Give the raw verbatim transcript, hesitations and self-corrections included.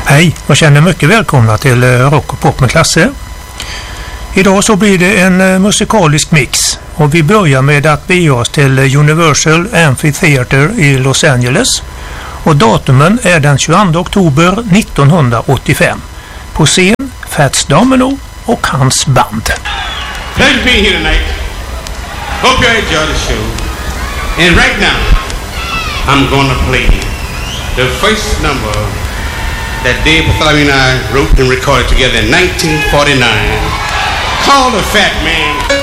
Hej och känner mycket välkomna till Rock och Pop med Klasse. Idag så blir det en musikalisk mix och vi börjar med att bege oss till Universal Amphitheater i Los Angeles. Och datumen är den tjugoandra oktober nittonhundraåttiofem. På scen Fats Domino och hans band. Pleasure being here tonight. Hope you enjoy the show. And right now, I'm gonna play the first number that Dave Bartholomew and I wrote and recorded together in nineteen forty-nine, called The Fat Man.